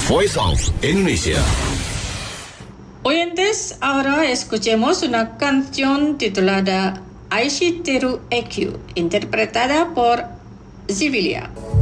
Voice of Indonesia. Oyentes, ahora escuchemos una canción titulada Aishi Teru Eku, interpretada por Zivilia.